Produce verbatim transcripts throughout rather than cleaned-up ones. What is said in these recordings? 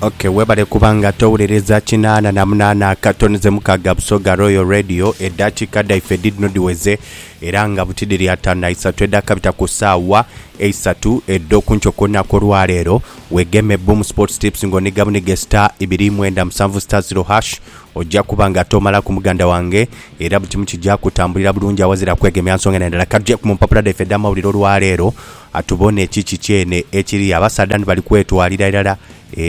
Okay, webale kubanga towuliriza kinaana na munaana katonze mukaga Busoga Royal Radio eddakiika daife didno diweze era nga butidiri atana isatu eddaaka bita ku ssaawa eisatu eddo kunchokona ko lwaleero wegeme Boom Sports Tips ngoniga bunige star ibiri mwenda musanvu star zero hash ojja kubanga tomala ku muganda wange era butimu kijja kutambulira bulungi awazira kwegemya nsonga n'endala kadje ku mpapula daife dama uliro lwaleero atubone ekiki kyene ekiri abasadani bali kwetwalira irala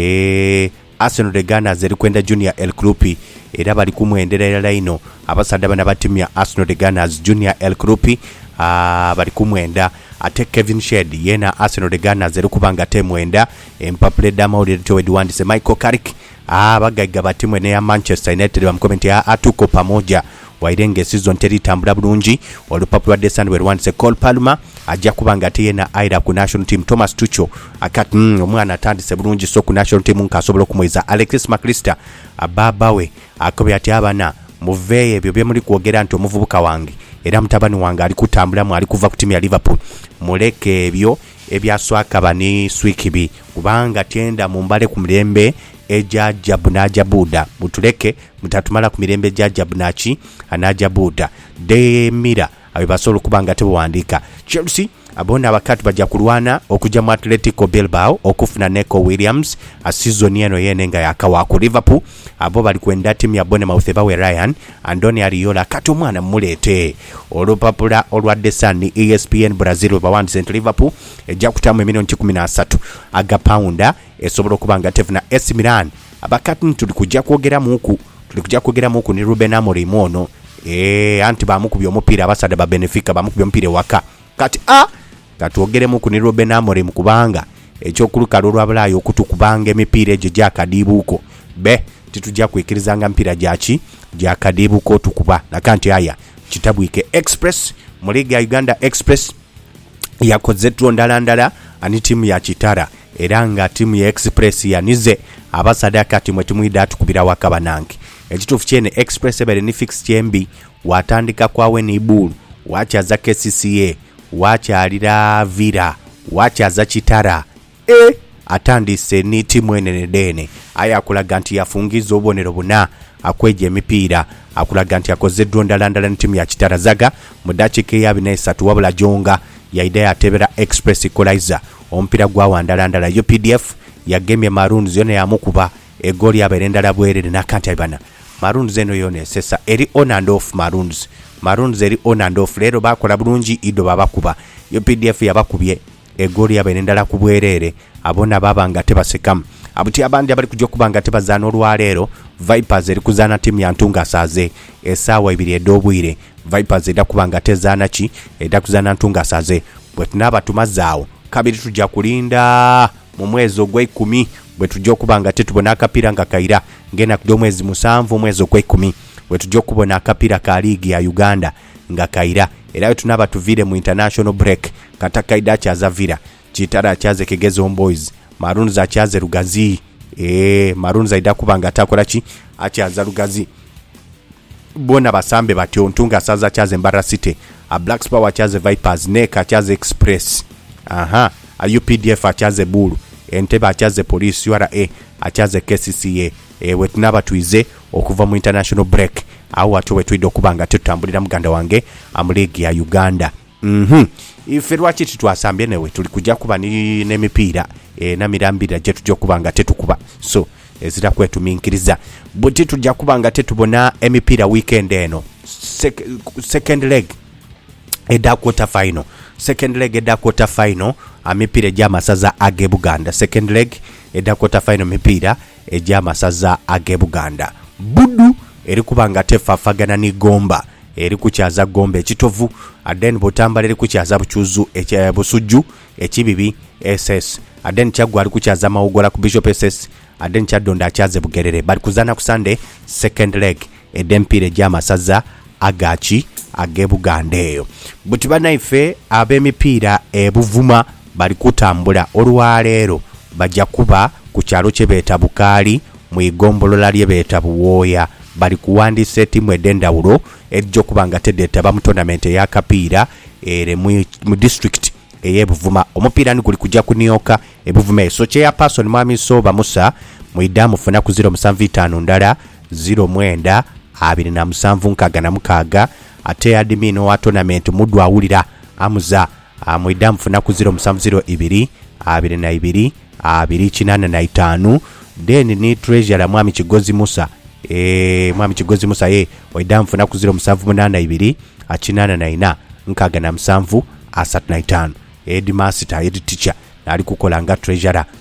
eh Arsenal de Ghana zeri kwenda Junior El Krupi era bali kumwenderera ino abasada bana batimu ya Arsenal de Ghana Junior El Krupi ah bali kumwenda ate Kevin Shed yena Arsenal de Ghana zeri kubanga temwenda empapule dama uli towedi wandise Michael Carrick ah bagaiga batimu ne ya Manchester United bamkomenti ya atuko pamoja wairenge season teri tambula bulungi olupapula desani we wandise Cole Palmer ajja kubanga tiyena aira ku national team Thomas Tuchel akati mm, omwana atandise bulungi so ku national team nkasobola kumweza Alexis McAllister ababawe akobya ati abana muveye ebyo bye muri kwogera nti omuvubuka wange era mutabani wange ali kutambula mu ali kuva ku timu ya Liverpool muleke ebyo ebyaswaka bani swikibi kubanga tienda mumbale ku mirembe eja jabuna jabuda mutuleke mutatumala ku mirembe eja jabunachi anajabuda de mira abasolo kubanga tebo wandika Chelsea abona abakati bajja kulwana okujja mu Atletico Bilbao okufuna Neco Williams a season eno yenenga yakawa ku Liverpool abo bali kwenda timu ya Bournemouth bawe Ryan Andoni Ariola kati omwana mulete olupapula olwadde Sun E S P N Brazil bawandise Liverpool ejja kutamu milioni kumi na tatu aga pounda esobola kubanga tefuna A C Milan abakati tuli kujja kwogera muku tuli kujja kwogera muku ni Ruben Amorim ono eh anti bamukubye omupira abasada ba Benfica bamukubye omupira waka kati a katwogere muku ni Ruben Amorim kubanga ekyo kuluka lwabulayo okutukubanga emipira eje jakadibuko be titujja kwekirizanga mpira jachi jakadibuko tukuba nakanti aya kitabwike Express muliga Uganda Express yakoze tondala ndala ani timu ya Kitara eranga timu ya Express yanize abasada kati mwe timu idatu kubira wakabananki ekitufu kyene Express ebere ni fix chembi watandika kwawe ni bulu wacha za K C C A wacha alira Vira wacha za Kitara e atandise ni timu enene dene aya akulaga nti yafungiza obonero buna akweje emipira akulaga nti yakoze dondalandala ni timu ya Kitara zaga mudachike yabina esatu wabula jonga yaida yatebera Express equalizer ompira gwa wandalandala yo P D F ya game ya Maroons yone yamukuba egoli yaberendala bwerere nakanti abana Maroons eno yone sesa eri on and off Maroons Maroons eri on and off lero bakola bulungi ido babakuba yo P D F yabakubye egoli yaberendala kubwerere abona babanga tebasekamu abuti abandi abali kujja kubanga tebazana olwaleero Vipers eri kuzana timu ya Ntunga Saze esawa ibiri edobwire Vipers eda kubanga tezana ki eda kuzana Ntunga Saze bwe tunaba tumazaawo kabiri tujja kulinda mu mwezi ogw'ekumi bwe tujja kubanga tetubona akapira nga kaira ngena ku mwezi musanvu mwezi ogw'ekumi bwe tujja kubona akapira ka ligi ya Uganda nga kaira era tunaba tuvire mu international break katakaida kyazavira Kitara kyaze Kegezo Boys Maroons akyaze Rugazi eh Maroons aida kubanga takola ki akyaza Rugazi bona basambe batyo Ntunga Saza kyaze Mbara City a Black Power kyaze Vipers Neka kyaze Express aha a U P D F akyaze Bulu Entebbe akyaze Police U R A akyaze K C C A eh wetunaba tuize okuva mu international break awo atwe twidde okubanga tutambulira muganda wange amulegi ya Uganda mhm ife lwaki titwasambye newe tuli kujja kuba ni n'emipiira e na mirambira je tujja kubanga tetukuba so ezira kwetu minkiriza buti tujja kubanga tetubona emipiira weekend eno Sek, second leg eda quarter final second leg eda quarter final amipiira jama saza age Buganda second leg eda quarter final mipiira ejama saza age Buganda budu eri kubanga tefafagana ni Gomba eri kukyaza Gombe ekitovu aden botambala eri kukyaza Buchuzu ekibusujju ekibibi S S aden kyagwa ali kukyaza Mawugola ku Bishop S S aden kyadonda akyaze Bugerere bali kuzana ku Sunday second leg edempire jama saza agachi age Buganda eyo buti banaife ab'emipiira ebuvuma bali kutambula olwaleero bajja kuba ku kyalo kye beeta Bukaali mu igombolola lye beeta Buwooya bali kuwandisa timu edendawulo ejjo kubanga tedeta ba mu tournament ya kapiira ere mu, mu district eyebuvuma omupiira ni kuli kujja kunioka ebuvuma eso kye ya person mwami Soba Musa mwida mufuna ku zero musanvu itaano ndala zero mwenda abiri na musanvu nkaaga na mukaaga ate admin wa tournament muddu awulira amuza mwida mufuna ku zero musanvu zero ibiri abiri na ibiri abiri kinaana na itaano then ni treasurer mwami Kigozi Musa e mwami Kigozi Musa ye mwida mufuna ku zero musanvu munaana ibiri akinaana na ina nkaaga na musanvu asatu na itaano headmaster head teacher nali kukola nga treasurer